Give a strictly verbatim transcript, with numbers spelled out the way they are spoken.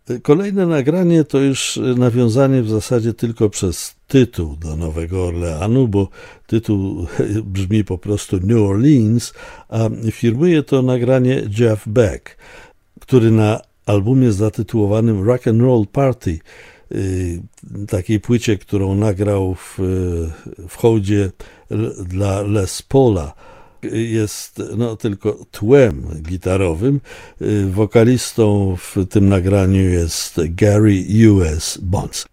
Kolejne nagranie to już nawiązanie w zasadzie tylko przez tytuł do Nowego Orleanu, bo tytuł brzmi po prostu New Orleans, a firmuje to nagranie Jeff Beck, który na albumie zatytułowanym Rock and Roll Party, takiej płycie, którą nagrał w, w hołdzie dla Les Paula, jest no, tylko tłem gitarowym. Wokalistą w tym nagraniu jest Gary U S Bonds.